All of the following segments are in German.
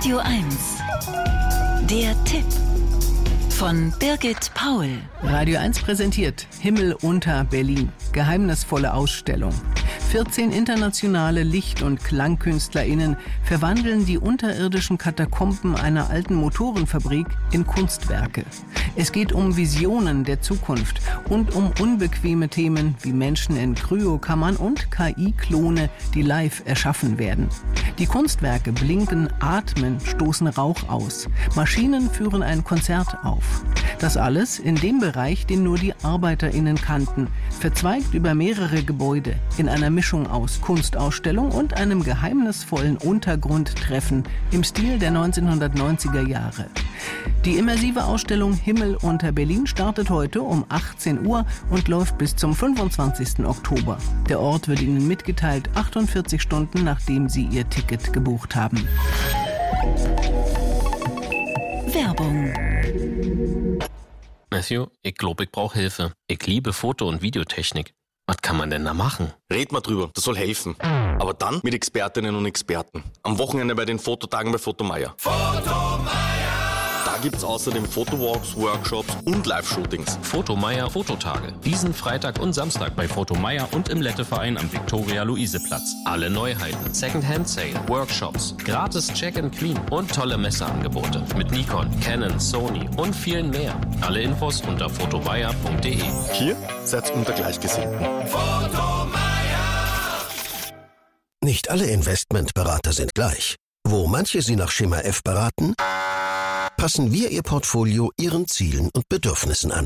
Radio 1. Der Tipp von Birgit Paul. Radio 1 präsentiert Himmel unter Berlin. Geheimnisvolle Ausstellung. 14 internationale Licht- und KlangkünstlerInnen verwandeln die unterirdischen Katakomben einer alten Motorenfabrik in Kunstwerke. Es geht um Visionen der Zukunft und um unbequeme Themen wie Menschen in Kryokammern und KI-Klone, die live erschaffen werden. Die Kunstwerke blinken, atmen, stoßen Rauch aus. Maschinen führen ein Konzert auf. Das alles in dem Bereich, den nur die ArbeiterInnen kannten, verzweigt über mehrere Gebäude in einer Mischung aus Kunstausstellung und einem geheimnisvollen Untergrundtreffen im Stil der 1990er Jahre. Die immersive Ausstellung Himmel unter Berlin startet heute um 18 Uhr und läuft bis zum 25. Oktober. Der Ort wird Ihnen mitgeteilt, 48 Stunden nachdem Sie Ihr Ticket gebucht haben. Werbung. Matthew, ich glaube, ich brauche Hilfe. Ich liebe Foto- und Videotechnik. Was kann man denn da machen? Red mal drüber, das soll helfen. Aber dann mit Expertinnen und Experten. Am Wochenende bei den Fototagen bei Fotomeier. Da gibt's außerdem Fotowalks, Workshops und Live-Shootings. Fotomeier Fototage. Diesen Freitag und Samstag bei Fotomeier und im Letteverein am Viktoria-Luise-Platz. Alle Neuheiten, Second-Hand-Sale, Workshops, gratis Check-and-Clean und tolle Messeangebote mit Nikon, Canon, Sony und vielen mehr. Alle Infos unter fotomeier.de. Hier seid's unter Gleichgesinnten. Nicht alle Investmentberater sind gleich. Wo manche Sie nach Schema F beraten, passen wir Ihr Portfolio Ihren Zielen und Bedürfnissen an.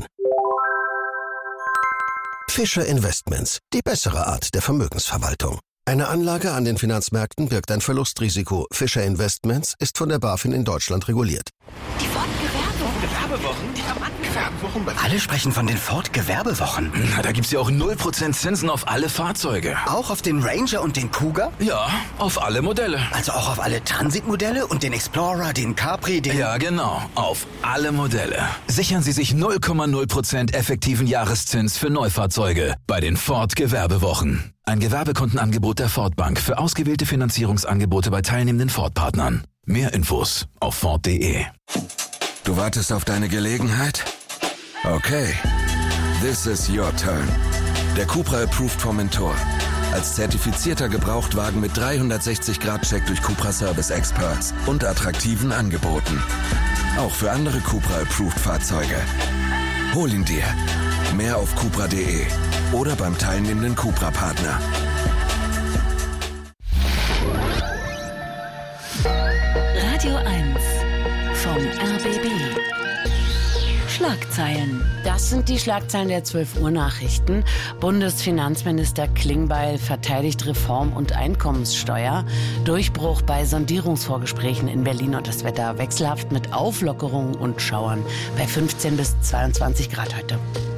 Fischer Investments, die bessere Art der Vermögensverwaltung. Eine Anlage an den Finanzmärkten birgt ein Verlustrisiko. Fischer Investments ist von der BaFin in Deutschland reguliert. Die Ford-Gewerbewochen? Die Rabattgewerbewochen? Alle sprechen von den Ford-Gewerbewochen. Na, da gibt's ja auch 0% Zinsen auf alle Fahrzeuge. Auch auf den Ranger und den Kuga? Ja, auf alle Modelle. Also auch auf alle Transit-Modelle und den Explorer, den Capri, den... Ja, genau. Auf alle Modelle. Sichern Sie sich 0,0% effektiven Jahreszins für Neufahrzeuge bei den Ford-Gewerbewochen. Ein Gewerbekundenangebot der Ford Bank für ausgewählte Finanzierungsangebote bei teilnehmenden Ford-Partnern. Mehr Infos auf Ford.de. Du wartest auf deine Gelegenheit? Okay. This is your turn. Der Cupra Approved vom Mentor. Als zertifizierter Gebrauchtwagen mit 360-Grad-Check durch Cupra Service Experts und attraktiven Angeboten. Auch für andere Cupra Approved Fahrzeuge. Hol ihn dir. Mehr auf cupra.de oder beim teilnehmenden Cupra-Partner. Radio 1 vom RBB. Schlagzeilen. Das sind die Schlagzeilen der 12 Uhr Nachrichten. Bundesfinanzminister Klingbeil verteidigt Reform- und Einkommenssteuer. Durchbruch bei Sondierungsvorgesprächen in Berlin und das Wetter wechselhaft mit Auflockerungen und Schauern bei 15 bis 22 Grad heute.